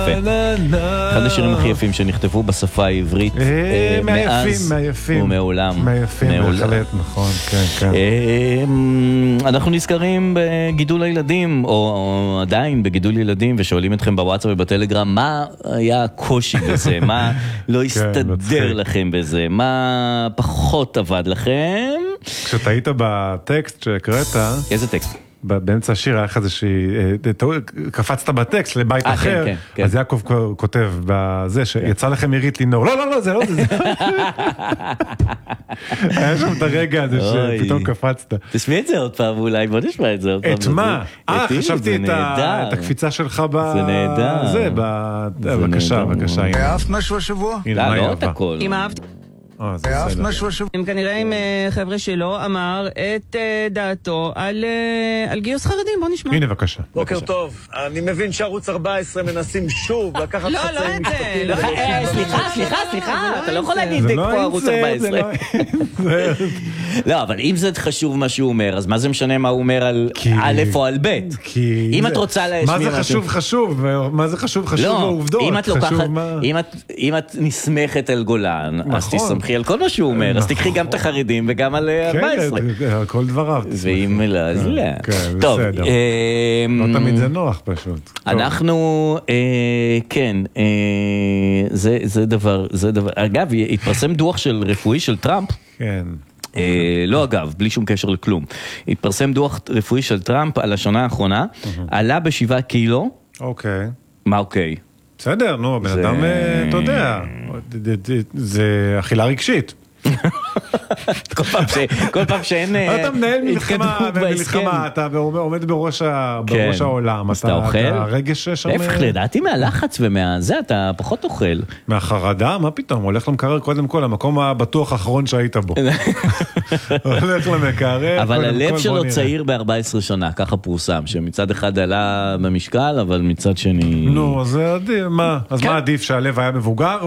יפה. אחד השירים הכי יפים שנכתבו בשפה העברית מאז ומעולם. מעייפים, בהחלט, נכון, כן. אנחנו נזכרים בגידול הילדים, או עדיין בגידול ילדים, ושואלים אתכם בוואטסאפ ובטלגרם, מה היה הקושי בזה? מה לא הסתדר לכם בזה? מה פחות עבד לכם? כשאתה היית בטקסט שהקראת... איזה טקסט? באמצע השיר היה לך איזושהי, קפצת בטקסט לבית אחר, אז יעקב כותב בזה שיצא לכם עירית לינור, לא, זה לא זה. היה שם את הרגע הזה שפתאום קפצת. תשמעי את זה עוד פעם אולי, בוא נשמע את זה עוד פעם. את מה? חשבתי את הקפיצה שלך זה נהדר. זה, בבקשה. אהבת משהו השבוע? לא את הכל. אם אהבת אהבת משהו השבוע? אם כנראה עם חבר'ה שלו אמר את דעתו על גיוס חרדים, בוא נשמע. הנה בבקשה. בוקר טוב, אני מבין שערוץ 14 מנסים שוב לקחת חצאים משפטים. סליחה, אתה לא יכול להגיד זה כמו ערוץ 14. לא, אבל אם זה חשוב מה שהוא אומר, אז מה זה משנה מה הוא אומר על א' או על ב'? אם את רוצה להשמיע... מה זה חשוב? מה זה חשוב בעובדות? אם את נסמכת על גולן, אז תסמכי על כל מה שהוא אומר, אז תקחי גם את החרדים וגם על 14. כן, על כל דבריו. ואם לא, אז לא. טוב. לא תמיד זה נוח פשוט. אנחנו, כן, זה דבר, אגב, התפרסם דוח של רפואי של טראמפ. כן. לא אגב, בלי שום קשר לכלום. התפרסם דוח רפואי של טראמפ על השנה האחרונה, עלה ב7 קילו. אוקיי. מה אוקיי? בסדר, נו, בן אדם, אתה יודע, זה אכילה רגשית. כל פעם שאין אתה מנהל מלחמה, אתה עומד בראש העולם, אתה אוכל? הרגש שם... להפך, לדעתי מהלחץ ומהזה אתה פחות אוכל. מהחרדה? מה פתאום? הולך למקרר קודם כל, המקום הבטוח האחרון שהיית בו. הולך למקרר. אבל הלב שלו צעיר ב-14 שנה, ככה פורסם, שמצד אחד עלה במשקל, אבל מצד שני... נו, אז מה? אז מה עדיף שהלב היה מבוגר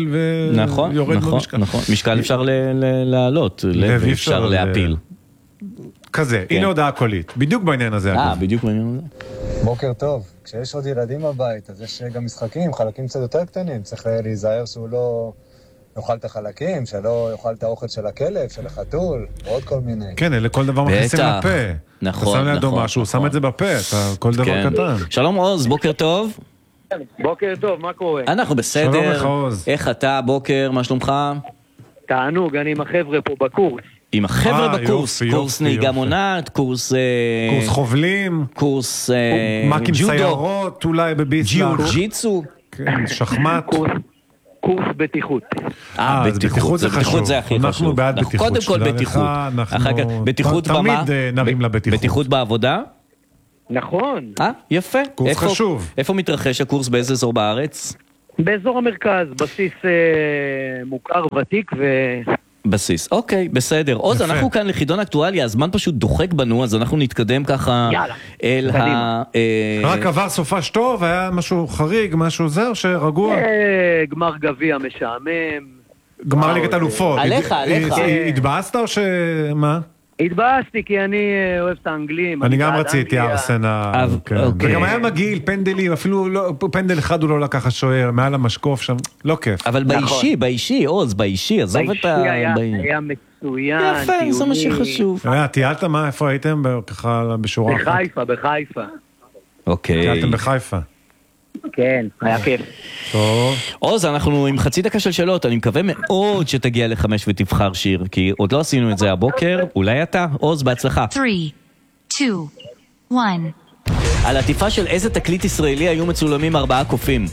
ויורד במשקל? נכון, משקל אפשר לעלות, לב אפשר להפיל. כזה, הנה הודעה קולית, בדיוק בעניין הזה. בדיוק בעניין הזה. בוקר טוב, כשיש עוד ילדים בבית, אז יש גם משחקים, חלקים קצת יותר קטנים, צריך להיזהר שהוא לא יאכל את החלקים, שלא יאכל את האוכל של הכלב, של החתול, ועוד כל מיני. כן, אלה כל דבר מכניסים לפה. נכון, אתה שם לידו משהו, שם את זה בפה, כל דבר קטן. שלום עוז, בוקר טוב. בוקר טוב, מה קורה? אנחנו בסדר. שלום לך עוז. איך אתה בוקר, מה שלומך? תענוג, אני עם החבר'ה פה בקורס. עם החבר'ה בקורס, קורס נהיגה מונעת, קורס חובלים, קורס מקים סיירות אולי בביסלר, ג'יו-ג'יצו, שחמט, קורס בטיחות. בטיחות זה חשוב, אנחנו בעד בטיחות. קודם כל בטיחות, בטיחות במה? תמיד נרים לבטיחות. בטיחות בעבודה? נכון. יפה. קורס חשוב. איפה מתרחש הקורס, באיזה אזור בארץ? באזור המרכז, בסיס מוכר ותיק בסיס, אוקיי, בסדר. עוז, אנחנו כאן לחידון אקטואליה, הזמן פשוט דוחק בנו, אז אנחנו נתקדם ככה אל רק עבר סופש טוב, היה משהו חריג, משהו זר שרגוע? גמר גביע משעמם. גמר ליגת אלופות. עליך. התבאסת או שמה? התבאסתי כי אני אוהב את האנגלים. אני גם רציתי ארסנל. וגם היה מגעיל, פנדלים, אפילו פנדל אחד הוא לא לקח השוער, מעל המשקוף שם, לא כיף. אבל באישי, עוז, באישי, עזוב את ה... באישי היה מצוין. יפה, זה מה שחשוב. טיילת מה, איפה הייתם? ככה בשורה אחת? בחיפה. אוקיי. טיילתם בחיפה. כן, היה כיף. טוב. עוז, אנחנו עם חצי דקה של שאלות, אני מקווה מאוד שתגיע ל5 ותבחר שיר, כי עוד לא עשינו את זה הבוקר, אולי אתה, עוז, בהצלחה. 3, 2, 1. על עטיפה של איזה תקליט ישראלי היו מצולמים 4 קופים?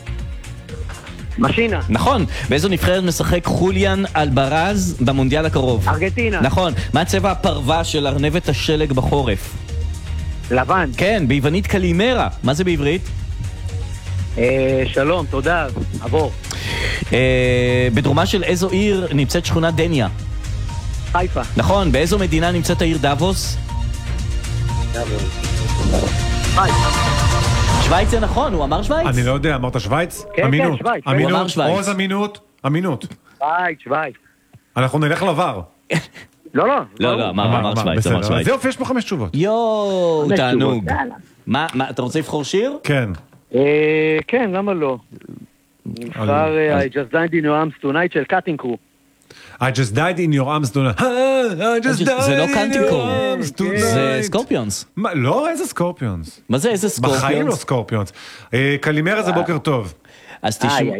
משינה. נכון. באיזו נבחרת משחק חוליאן אלברז במונדיאל הקרוב? ארגנטינה. נכון. מה צבע הפרווה של ארנבת השלג בחורף? לבן. כן, ביוונית קלימרה. מה זה בעברית? שלום, תודה, עבור. בדרומה של איזו עיר נמצאת שכונת דניה? חיפה. נכון, באיזו מדינה נמצאת העיר דאבוס? שוויץ זה נכון, הוא אמר שוויץ? אני לא יודע, אמרת שוויץ? כן, אמינות. שוויץ. הוא אמר שוויץ. עוז אמינות. שוויץ. אנחנו נלך לבר. לא, אמר שוויץ. זה יופי, יש פה 5 תשובות. יואו, תענוג. מה, אתה רוצה לבחור שיר? כן. כן, למה לא? נבחר I just died in your arms tonight של קאטינג קרו. I just died in your arms tonight. זה לא קאטינג קרו, זה סקורפיונס. לא, איזה סקורפיונס? מה זה, איזה סקורפיונס? בחיים לא סקורפיונס. קלימרה זה בוקר טוב. אז תשמעו.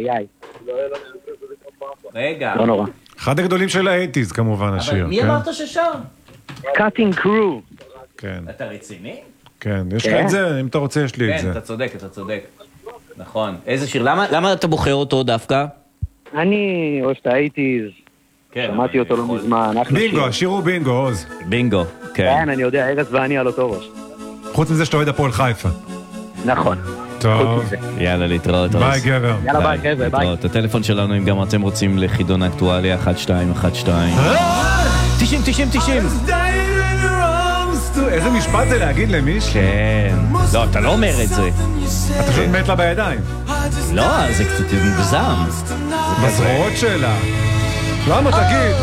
רגע. לא נורא. אחד הגדולים של ה-80s כמובן השיר. אבל מי אמרת ששר? קאטינג קרו. כן. אתה רציני? כן, יש לך את זה? אם אתה רוצה, יש לי את זה. כן, אתה צודק. נכון. איזה שיר? למה אתה בוחר אותו דווקא? אני אוהב את ה-80s. שמעתי אותו לא מזמן. בינגו, השיר הוא בינגו, עוז. בינגו, כן. כן, אני יודע, ארץ ואני על אותו ראש. חוץ מזה שאתה אוהד הפועל חיפה. נכון. טוב. יאללה, להתראות. ביי גבר. יאללה ביי חבר'ה, ביי. הטלפון שלנו, אם גם אתם רוצים לחידון האקטואליה, 1212. 90. איזה משפט זה להגיד למישהו? כן. לא, אתה לא אומר את זה. אתה פשוט מת לה בידיים. לא, זה קצת מוגזם. בזרועות שלה. למה? תגיד.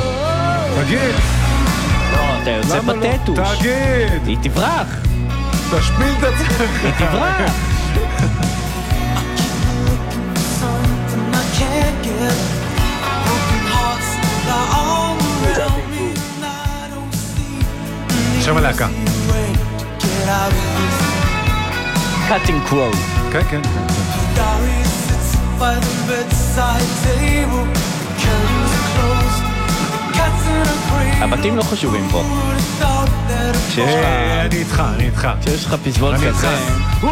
לא, אתה יוצא פטטוש. תגיד. היא תברח. תשפיל את עצמך. היא תברח. שם הלהקה. קאטינג קרו. כן. הבתים לא חשובים פה. אני איתך. כשיש לך פזמון כזה